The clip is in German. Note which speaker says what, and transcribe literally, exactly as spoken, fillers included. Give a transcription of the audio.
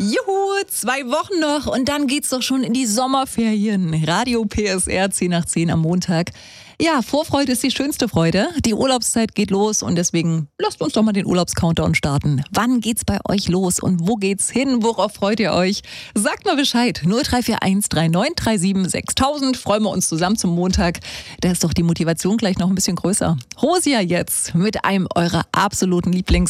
Speaker 1: Juhu, zwei Wochen noch und dann geht's doch schon in die Sommerferien. Radio P S R zehn nach zehn am Montag. Ja, Vorfreude ist die schönste Freude. Die Urlaubszeit geht los und deswegen lasst uns doch mal den Urlaubscountdown starten. Wann geht's bei euch los und wo geht's hin? Worauf freut ihr euch? Sagt mal Bescheid. null drei vier eins drei neun drei sieben sechstausend. Freuen wir uns zusammen zum Montag. Da ist doch die Motivation gleich noch ein bisschen größer. Hosia jetzt mit einem eurer absoluten Lieblings